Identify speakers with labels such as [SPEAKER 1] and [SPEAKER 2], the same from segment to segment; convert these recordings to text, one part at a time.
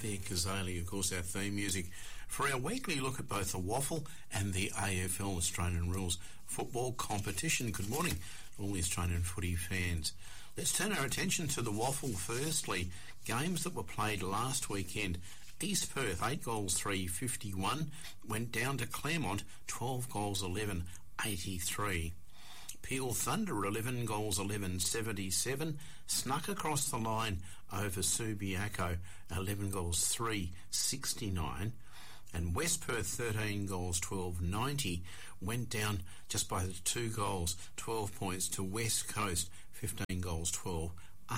[SPEAKER 1] Peter Kazali, of course, our theme music for our weekly look at both the WAFL and the AFL, Australian Rules Football Competition. Good morning, all the Australian footy fans. Let's turn our attention to the WAFL firstly. Games that were played last weekend. East Perth, 8 goals 351, went down to Claremont, 12 goals 11 83. Peel Thunder, 11 goals 11 77, snuck across the line over Subiaco, 11 goals 3 69. And West Perth, 13 goals 12 90, went down just by the 2 goals, 12 points to West Coast, 15 goals 12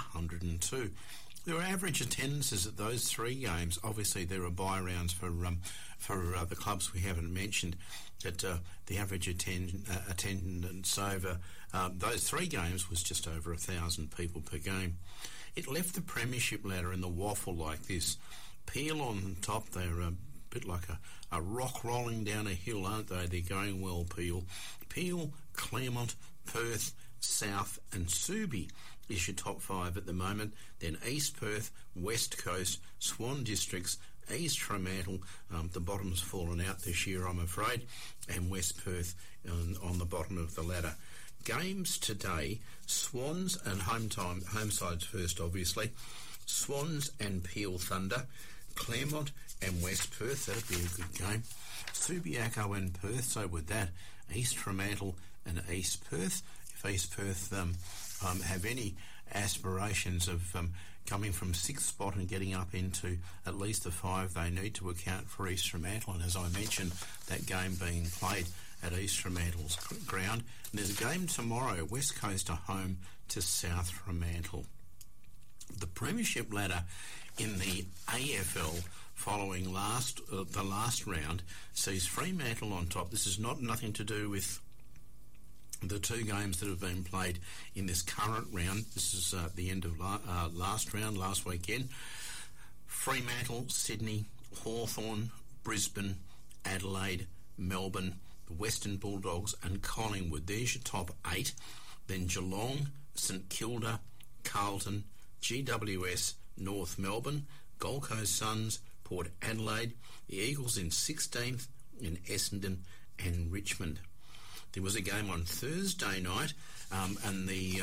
[SPEAKER 1] 102. There were average attendances at those 3 games. Obviously, there are bye rounds for the clubs we haven't mentioned. But the average attendance over those 3 games was just over 1,000 people per game. It left the premiership ladder in the WAFL like this. Peel on top, they're a bit like a rock rolling down a hill, aren't they? They're going well, Peel. Peel, Claremont, Perth, South and Subi is your top 5 at the moment. Then East Perth, West Coast, Swan Districts, East Fremantle, the bottom's fallen out this year, I'm afraid, and West Perth on the bottom of the ladder. Games today, Swans and homesides first, obviously. Swans and Peel Thunder, Claremont and West Perth, that'd be a good game. Subiaco and Perth, so with that, East Fremantle and East Perth. If East Perth have any aspirations of coming from 6th spot and getting up into at least the 5, they need to account for East Fremantle. And as I mentioned, that game being played at East Fremantle's ground. And there's a game tomorrow, West Coast are home to South Fremantle. The premiership ladder in the AFL following the last round sees Fremantle on top. This is nothing to do with the 2 games that have been played in this current round. This is the end of last round, last weekend. Fremantle, Sydney, Hawthorn, Brisbane, Adelaide, Melbourne, the Western Bulldogs and Collingwood. There's your top 8. Then Geelong, St Kilda, Carlton, GWS, North Melbourne, Gold Coast Suns, Port Adelaide, the Eagles in 16th, in Essendon and Richmond. There was a game on Thursday night, and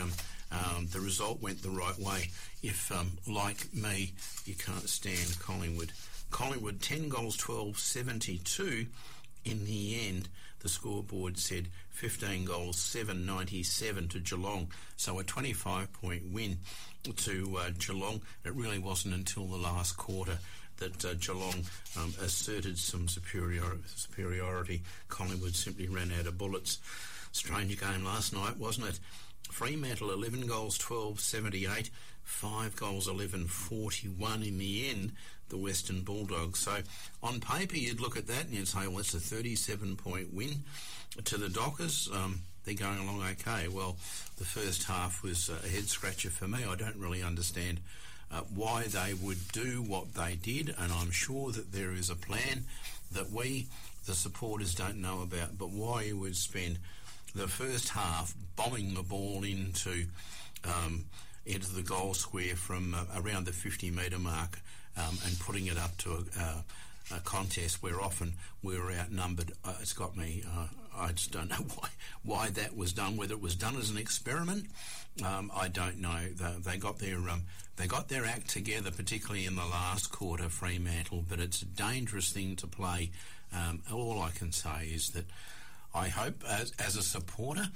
[SPEAKER 1] the result went the right way. If, like me, you can't stand Collingwood. Collingwood 10 goals 12 72. In the end, the scoreboard said 15 goals 797 to Geelong. So a 25-point win to Geelong. It really wasn't until the last quarter that Geelong asserted some superiority. Collingwood simply ran out of bullets. Strange game last night, wasn't it? Fremantle 11 goals 12 78, 5 goals 11 41 in the end, the Western Bulldogs. So on paper you'd look at that and you'd say, well, it's a 37-point win to the Dockers. They're going along okay. Well, the first half was a head scratcher for me. I don't really understand why they would do what they did, and I'm sure that there is a plan that we, the supporters, don't know about, but why you would spend the first half bombing the ball into the goal square from around the 50-metre mark and putting it up to a contest where often we were outnumbered. It's got me. I just don't know why that was done. Whether it was done as an experiment, I don't know. They got their act together, particularly in the last quarter, Fremantle. But it's a dangerous thing to play. All I can say is that I hope, as a supporter,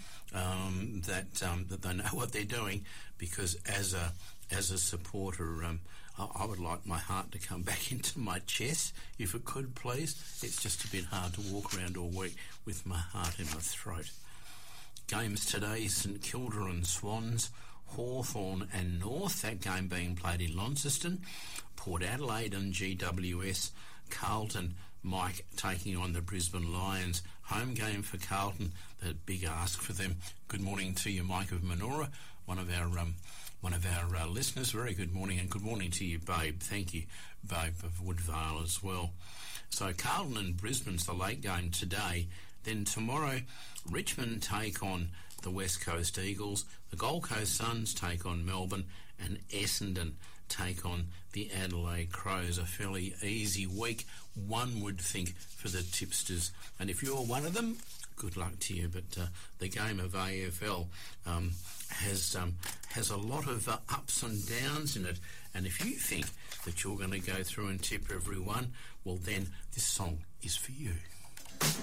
[SPEAKER 1] that they know what they're doing, because as a supporter, I would like my heart to come back into my chest, if it could, please. It's just a bit hard to walk around all week with my heart in my throat. Games today, St Kilda and Swans, Hawthorn and North, that game being played in Launceston, Port Adelaide and GWS, Carlton, Mike taking on the Brisbane Lions. Home game for Carlton, the big ask for them. Good morning to you, Mike of Manoora, one of our listeners. Very good morning, and good morning to you, Babe. Thank you, Babe of Woodvale as well. So Carlton and Brisbane's the late game today. Then tomorrow, Richmond take on the West Coast Eagles, the Gold Coast Suns take on Melbourne, and Essendon take on the Adelaide Crows. A fairly easy week, one would think, for the tipsters. And if you're one of them, good luck to you. But the game of AFL has a lot of ups and downs in it. And if you think that you're going to go through and tip everyone, well then this song is for you.